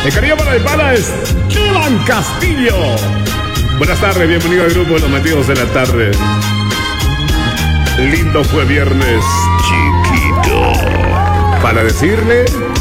El cariño para el pana es Iván Castillo. Buenas tardes, bienvenido al grupo de los metidos de la tarde. Lindo fue viernes, chiquito. Para decirle